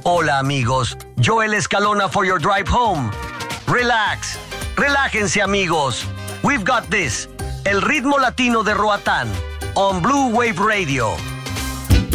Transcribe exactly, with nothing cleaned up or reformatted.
Hola amigos, Joel Escalona for your drive home. Relax, relájense amigos. We've got this, el ritmo latino de Roatán, on Blue Wave Radio.